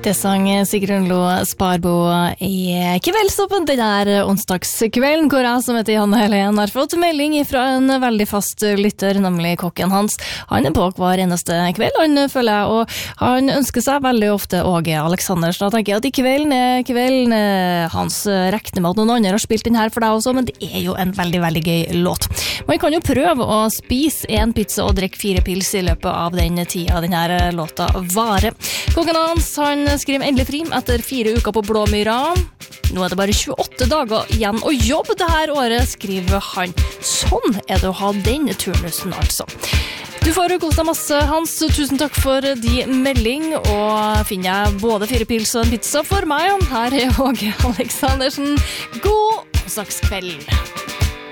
Det sang Sigrun Lo Sparbo i kveldstoppen den der onsdagskvelden, hvor jeg som heter Janne Helen har fått melding fra en veldig fast lytter, nemlig kokken hans. Han på hver eneste kveld, han føler jeg, og han ønsker seg velveldig ofte Åge Aleksandersen. Da tenker jeg at i kvelden hans regner med at noen andre har spilt den her for deg også, men det jo en veldig, veldig gøy låt. Man kan jo prøve å spise en pizza og drikke 4 pils i løpet av den tida denne låta varer. Kokken hans, han skriver endelig fri etter 4 uker på Blåmyra. Nå det bare 28 dager igjen å jobbe det her året, skriver han. Sånn det å ha den turnusen, altså. Du får kose deg masse, Hans. Tusen takk for de melding, og finner jeg både 4 pils og en pizza for meg. Her Åge Aleksandersen. God onsdagskveld.